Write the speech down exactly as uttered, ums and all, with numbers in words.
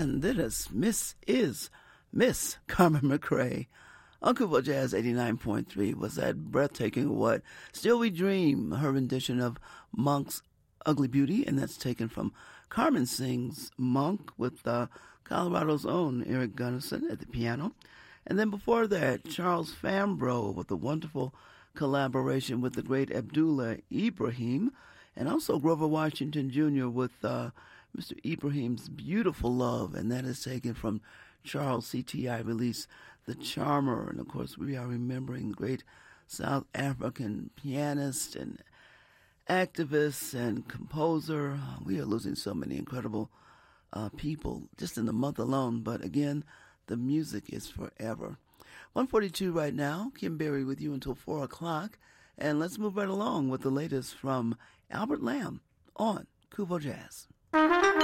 And this Miss is Miss Carmen McRae. On Kubo Jazz eighty-nine point three was that breathtaking what? Still We Dream, her rendition of Monk's Ugly Beauty, and that's taken from Carmen Sings Monk with uh, Colorado's own Eric Gunnison at the piano. And then before that, Charles Fambro with a wonderful collaboration with the great Abdullah Ibrahim, and also Grover Washington Junior with uh, Mister Ibrahim's Beautiful Love, and that is taken from Charles C T I release, The Charmer. And of course, we are remembering the great South African pianist and activist and composer. We are losing so many incredible uh, people just in the month alone, but again, the music is forever. one forty-two right now. Kim Berry with you until four o'clock. And let's move right along with the latest from Albert Lamb on Kubo Jazz.